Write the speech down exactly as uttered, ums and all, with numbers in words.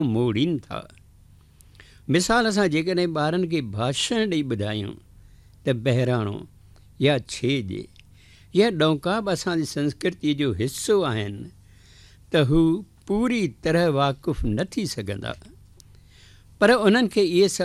मोड़ीनि था। मिसाल सां जेकॾहिं ॿारनि खे भाषण ॾेई ॿुधायूं त बहिराणो या छेॼ या ॾौका बि असांजी संस्कृतीअ जो हिसो आहिनि त हू पूरी तरह वाक़ुफ़ु न थी सघंदा, पर उन्हनि खे इहे सभु